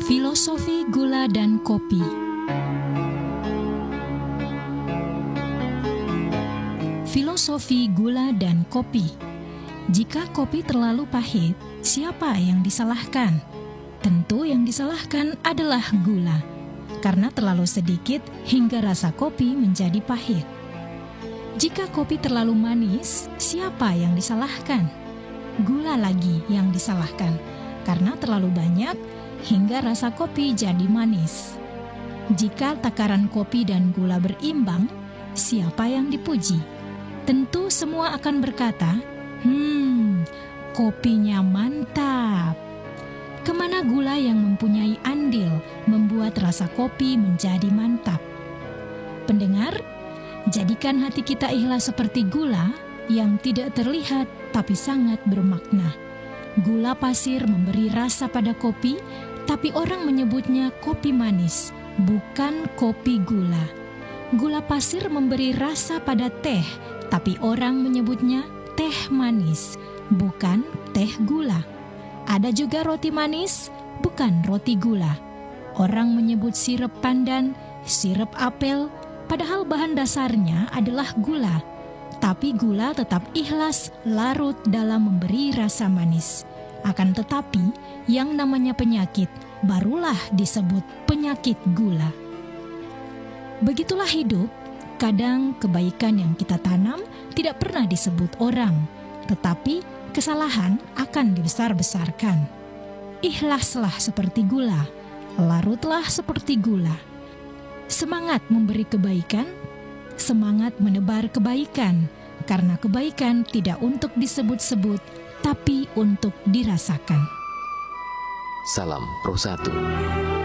Filosofi gula dan kopi. Filosofi gula dan kopi. Jika kopi terlalu pahit, siapa yang disalahkan? Tentu yang disalahkan adalah gula, karena terlalu sedikit hingga rasa kopi menjadi pahit. Jika kopi terlalu manis, siapa yang disalahkan? Gula lagi yang disalahkan, karena terlalu banyak hingga rasa kopi jadi manis. Jika takaran kopi dan gula berimbang, siapa yang dipuji? Tentu semua akan berkata, kopinya mantap. Kemana gula yang mempunyai andil membuat rasa kopi menjadi mantap? Pendengar, jadikan hati kita ikhlas seperti gula yang tidak terlihat tapi sangat bermakna. Gula pasir memberi rasa pada kopi, tapi orang menyebutnya kopi manis, bukan kopi gula. Gula pasir memberi rasa pada teh, tapi orang menyebutnya teh manis, bukan teh gula. Ada juga roti manis, bukan roti gula. Orang menyebut sirup pandan, sirup apel, padahal bahan dasarnya adalah gula. Tapi gula tetap ikhlas larut dalam memberi rasa manis. Akan tetapi, yang namanya penyakit barulah disebut penyakit gula. Begitulah hidup. Kadang kebaikan yang kita tanam tidak pernah disebut orang, tetapi kesalahan akan dibesar-besarkan. Ikhlaslah seperti gula, larutlah seperti gula. Semangat memberi kebaikan, semangat menebar kebaikan, karena kebaikan tidak untuk disebut-sebut, tapi untuk dirasakan. Salam Pro 1.